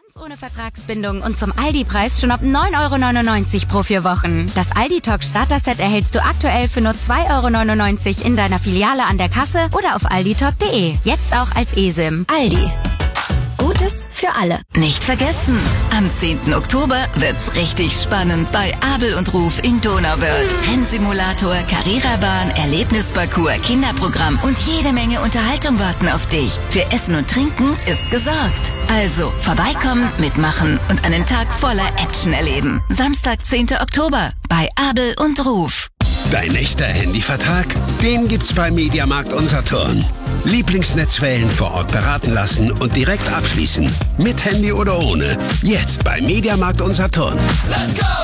Ganz ohne Vertragsbindung und zum Aldi-Preis schon ab 9,99 € pro 4 Wochen. Das Aldi-Talk Starter-Set erhältst du aktuell für nur 2,99 € in deiner Filiale an der Kasse oder auf alditalk.de. Jetzt auch als eSIM. Aldi. Gutes für alle. Nicht vergessen, am 10. Oktober wird's richtig spannend bei Abel und Ruf in Donauwörth. Rennsimulator, Carrera-Bahn, Erlebnisparcours, Kinderprogramm und jede Menge Unterhaltung warten auf dich. Für Essen und Trinken ist gesorgt. Also vorbeikommen, mitmachen und einen Tag voller Action erleben. Samstag, 10. Oktober bei Abel und Ruf. Dein echter Handyvertrag? Den gibt's bei Mediamarkt Unsaturn. Lieblingsnetzwellen vor Ort beraten lassen und direkt abschließen. Mit Handy oder ohne. Jetzt bei Mediamarkt Unsaturn. Let's go!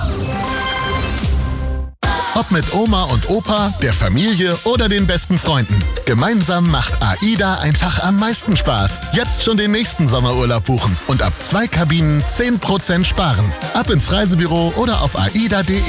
Ob mit Oma und Opa, der Familie oder den besten Freunden. Gemeinsam macht AIDA einfach am meisten Spaß. Jetzt schon den nächsten Sommerurlaub buchen und ab 2 Kabinen 10% sparen. Ab ins Reisebüro oder auf aida.de.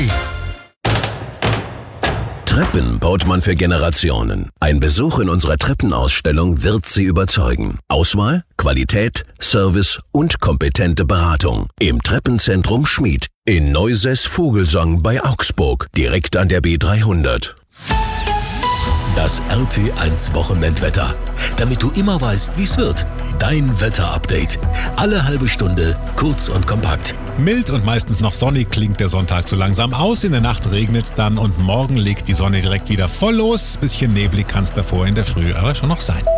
Treppen baut man für Generationen. Ein Besuch in unserer Treppenausstellung wird Sie überzeugen. Auswahl, Qualität, Service und kompetente Beratung. Im Treppenzentrum Schmied in Neusäß-Vogelsang bei Augsburg, direkt an der B300. Das RT1 Wochenendwetter. Damit du immer weißt, wie es wird. Dein Wetterupdate. Alle halbe Stunde, kurz und kompakt. Mild und meistens noch sonnig klingt der Sonntag so langsam aus. In der Nacht regnet's dann und morgen legt die Sonne direkt wieder voll los. Bisschen neblig kann's davor in der Früh aber schon noch sein.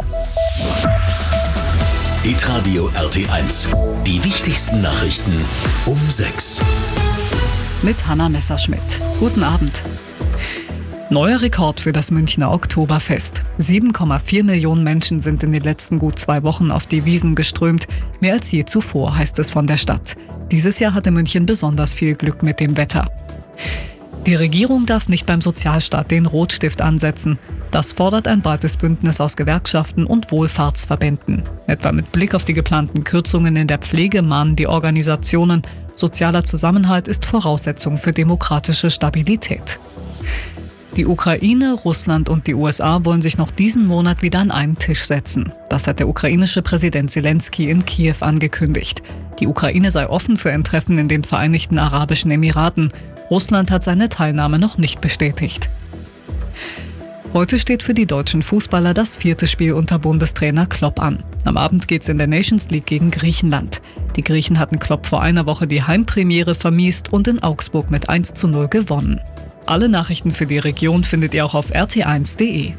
Hitradio RT1. Die wichtigsten Nachrichten um 6. Mit Hanna Messerschmidt. Guten Abend. Neuer Rekord für das Münchner Oktoberfest. 7,4 Millionen Menschen sind in den letzten gut 2 Wochen auf die Wiesn geströmt. Mehr als je zuvor, heißt es von der Stadt. Dieses Jahr hatte München besonders viel Glück mit dem Wetter. Die Regierung darf nicht beim Sozialstaat den Rotstift ansetzen. Das fordert ein breites Bündnis aus Gewerkschaften und Wohlfahrtsverbänden. Etwa mit Blick auf die geplanten Kürzungen in der Pflege mahnen die Organisationen, sozialer Zusammenhalt ist Voraussetzung für demokratische Stabilität. Die Ukraine, Russland und die USA wollen sich noch diesen Monat wieder an einen Tisch setzen. Das hat der ukrainische Präsident Zelensky in Kiew angekündigt. Die Ukraine sei offen für ein Treffen in den Vereinigten Arabischen Emiraten. Russland hat seine Teilnahme noch nicht bestätigt. Heute steht für die deutschen Fußballer das 4. Spiel unter Bundestrainer Klopp an. Am Abend geht's in der Nations League gegen Griechenland. Die Griechen hatten Klopp vor einer Woche die Heimpremiere vermiest und in Augsburg mit 1:0 gewonnen. Alle Nachrichten für die Region findet ihr auch auf rt1.de.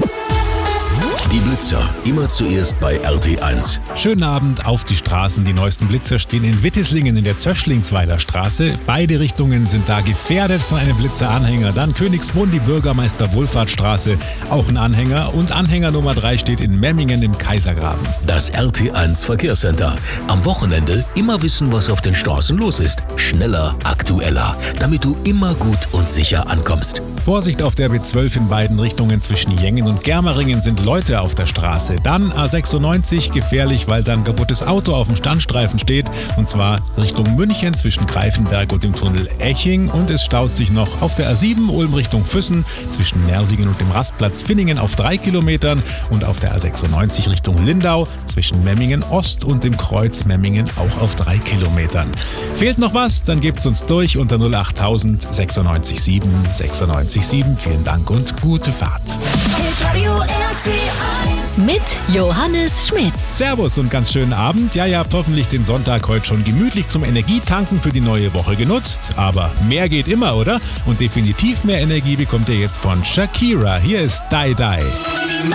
Die Blitzer, immer zuerst bei RT1. Schönen Abend auf die Straßen. Die neuesten Blitzer stehen in Wittislingen in der Zöschlingsweiler Straße. Beide Richtungen sind da gefährdet von einem Blitzeranhänger. Dann Königsbrunn, die Bürgermeister-Wohlfahrtstraße, auch ein Anhänger. Und Anhänger Nummer 3 steht in Memmingen im Kaisergraben. Das RT1 Verkehrscenter. Am Wochenende immer wissen, was auf den Straßen los ist. Schneller, aktueller, damit du immer gut und sicher ankommst. Vorsicht auf der B12 in beiden Richtungen zwischen Jengen und Germeringen sind Leute auf der Straße. Dann A96 gefährlich, weil da ein kaputtes Auto auf dem Standstreifen steht. Und zwar Richtung München zwischen Greifenberg und dem Tunnel Eching. Und es staut sich noch auf der A7 Ulm Richtung Füssen zwischen Nersingen und dem Rastplatz Finningen auf 3 Kilometern. Und auf der A96 Richtung Lindau zwischen Memmingen Ost und dem Kreuz Memmingen auch auf 3 Kilometern. Fehlt noch was? Dann gebt's uns durch unter 08000 96 7 96 7. Vielen Dank und gute Fahrt. Mit Johannes Schmidt. Servus und ganz schönen Abend. Ja, ihr habt hoffentlich den Sonntag heute schon gemütlich zum Energietanken für die neue Woche genutzt. Aber mehr geht immer, oder? Und definitiv mehr Energie bekommt ihr jetzt von Shakira. Hier ist Die Die.